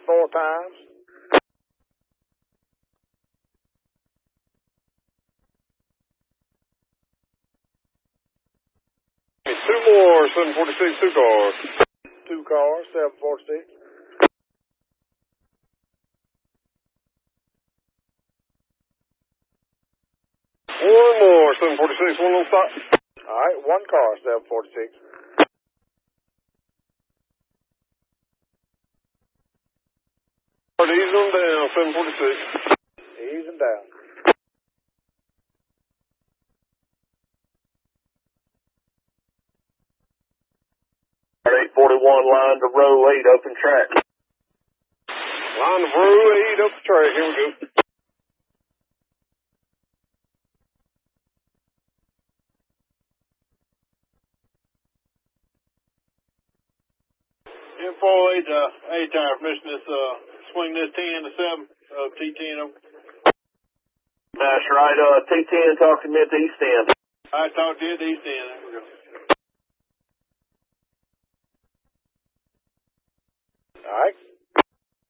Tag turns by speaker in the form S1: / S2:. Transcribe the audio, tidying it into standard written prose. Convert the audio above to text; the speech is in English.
S1: 4 times.
S2: Two more, 746, 2 cars.
S1: 2 cars, 746.
S2: One more, 746, one on stop.
S1: All right, 1 car, 746.
S2: Ease them down, 746.
S1: Ease them down.
S3: Alright, 841, line to row 8, open track.
S2: Line of row 8 up the track, here we go.
S4: Info 8 time, permission this, swing this 10 to 7, T10 over.
S3: That's right, T10, talk to me at the east end.
S4: I talked to you at the east end, there we go.